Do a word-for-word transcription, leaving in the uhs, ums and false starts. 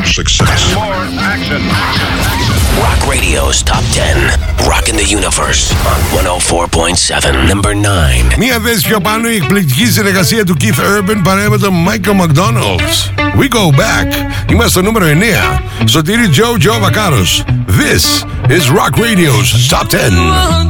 success. More action. Rock Radio's Top ten. Rock in the Universe on one oh four point seven. Number nine. Μία θέση πιο πάνω η εκπληκτική συνεργασία του Keith Urban παρέα με τον Michael McDonald. We go back. Είμαστε στο νούμερο εννέα. Σωτήρη Joe Joe Vacaros. This is Rock Radio's Top ten.